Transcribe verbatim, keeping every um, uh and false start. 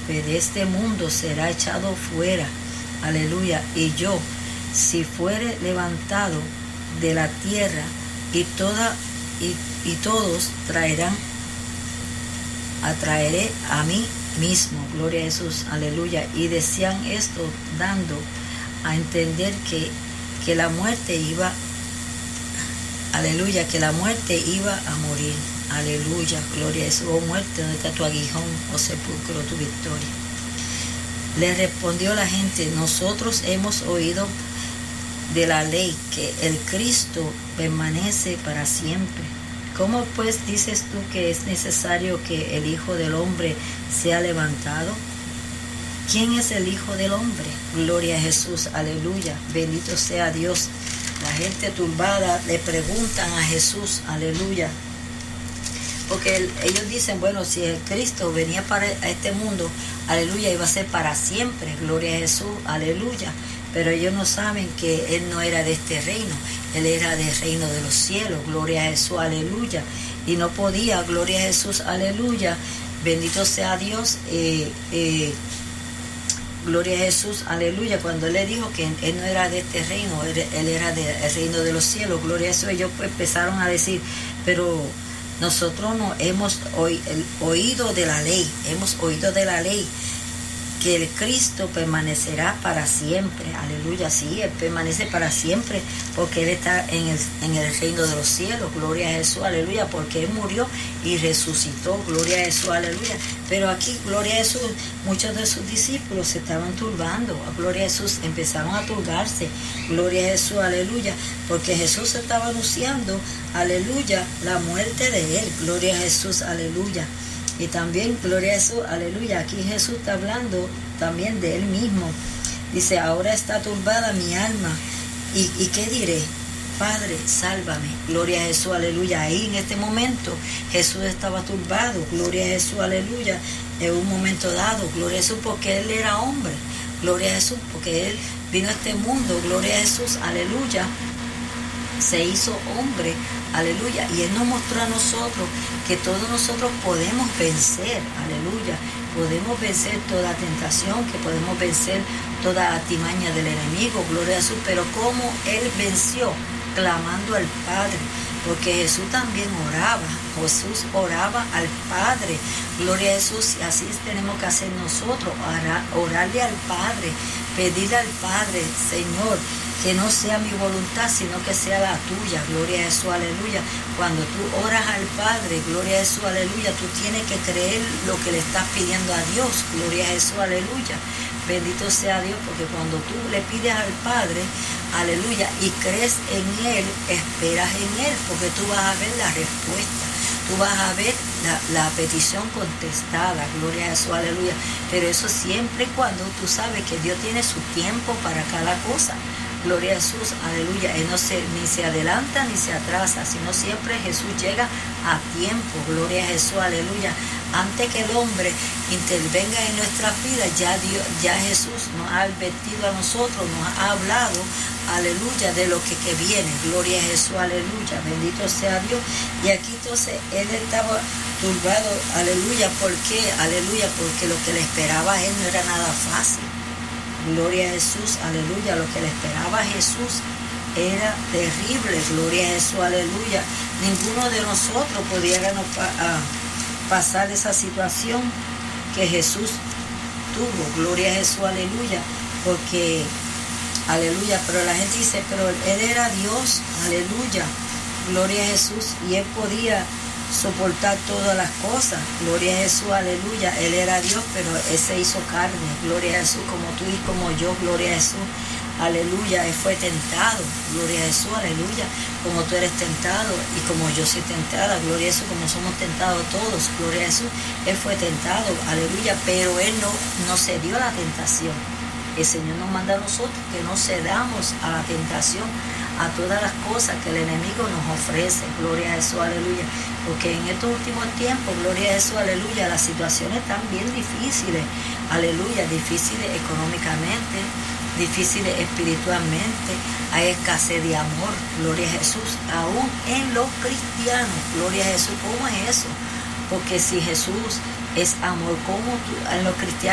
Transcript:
de este mundo será echado fuera. Aleluya. Y yo, si fuere levantado de la tierra, y toda y, y todos traerán, atraeré a mí mismo. Gloria a Jesús. Aleluya. Y decían esto dando a entender que, que la muerte iba, aleluya, que la muerte iba a morir. Aleluya, gloria a Jesús. Oh muerte, ¿dónde está tu aguijón? Oh sepulcro, tu victoria. Le respondió la gente: nosotros hemos oído de la ley que el Cristo permanece para siempre. ¿Cómo pues dices tú que es necesario que el Hijo del Hombre sea levantado? ¿Quién es el Hijo del Hombre? Gloria a Jesús, aleluya, bendito sea Dios. La gente turbada le preguntan a Jesús, aleluya, porque el, ellos dicen, bueno, si el Cristo venía para este mundo, aleluya, iba a ser para siempre, gloria a Jesús, aleluya. Pero ellos no saben que Él no era de este reino, Él era del reino de los cielos, gloria a Jesús, aleluya. Y no podía, gloria a Jesús, aleluya, bendito sea Dios, eh, eh, gloria a Jesús, aleluya. Cuando Él le dijo que Él no era de este reino, Él, él era del reino de los cielos, gloria a Jesús, ellos pues empezaron a decir, pero nosotros no hemos oído de la ley, hemos oído de la ley, que el Cristo permanecerá para siempre, aleluya, sí, Él permanece para siempre, porque Él está en el, en el reino de los cielos, gloria a Jesús, aleluya, porque Él murió y resucitó, gloria a Jesús, aleluya. Pero aquí, gloria a Jesús, muchos de sus discípulos se estaban turbando, gloria a Jesús, empezaron a turbarse, gloria a Jesús, aleluya, porque Jesús estaba anunciando, aleluya, la muerte de Él, gloria a Jesús, aleluya. Y también, gloria a Jesús, aleluya, aquí Jesús está hablando también de Él mismo. Dice, ahora está turbada mi alma. ¿Y, y qué diré? Padre, sálvame. Gloria a Jesús, aleluya. Ahí en este momento Jesús estaba turbado. Gloria a Jesús, aleluya. En un momento dado, gloria a Jesús, porque Él era hombre. Gloria a Jesús, porque Él vino a este mundo. Gloria a Jesús, aleluya. Se hizo hombre, aleluya, y Él nos mostró a nosotros que todos nosotros podemos vencer, aleluya, podemos vencer toda tentación, que podemos vencer toda artimaña del enemigo, gloria a Jesús, pero como Él venció, clamando al Padre, porque Jesús también oraba, Jesús oraba al Padre, gloria a Jesús, y así tenemos que hacer nosotros, orar, orarle al Padre, pedirle al Padre, Señor, que no sea mi voluntad, sino que sea la tuya, gloria a Jesús, aleluya. Cuando tú oras al Padre, gloria a Jesús, aleluya, tú tienes que creer lo que le estás pidiendo a Dios, gloria a Jesús, aleluya. Bendito sea Dios, porque cuando tú le pides al Padre, aleluya, y crees en Él, esperas en Él, porque tú vas a ver la respuesta. Tú vas a ver la, la petición contestada, gloria a Jesús, aleluya. Pero eso siempre y cuando tú sabes que Dios tiene su tiempo para cada cosa. Gloria a Jesús, aleluya. Él no se, ni se adelanta ni se atrasa, sino siempre Jesús llega a tiempo. Gloria a Jesús, aleluya. Antes que el hombre intervenga en nuestras vidas, ya Dios, ya Jesús nos ha advertido a nosotros, nos ha hablado, aleluya, de lo que, que viene. Gloria a Jesús, aleluya. Bendito sea Dios. Y aquí entonces Él estaba turbado, aleluya. ¿Por qué? Aleluya, porque lo que le esperaba a Él no era nada fácil. Gloria a Jesús, aleluya. Lo que le esperaba a Jesús era terrible, gloria a Jesús, aleluya. Ninguno de nosotros pudiéramos pa a pasar esa situación que Jesús tuvo, gloria a Jesús, aleluya. Porque, aleluya, pero la gente dice, pero Él era Dios, aleluya, gloria a Jesús, y Él podía soportar todas las cosas, gloria a Jesús, aleluya. Él era Dios, pero Él se hizo carne, gloria a Jesús, como tú y como yo, gloria a Jesús, aleluya. Él fue tentado, gloria a Jesús, aleluya, como tú eres tentado y como yo soy tentada, gloria a Jesús, como somos tentados todos, gloria a Jesús. Él fue tentado, aleluya, pero Él no, no cedió a la tentación. El Señor nos manda a nosotros que no cedamos a la tentación, a todas las cosas que el enemigo nos ofrece, gloria a Jesús, aleluya. Porque en estos últimos tiempos, gloria a Jesús, aleluya, las situaciones están bien difíciles, aleluya, difíciles económicamente, difíciles espiritualmente, hay escasez de amor, gloria a Jesús, aún en los cristianos, gloria a Jesús. ¿Cómo es eso? Porque si Jesús es amor, ¿cómo tú, en los cristianos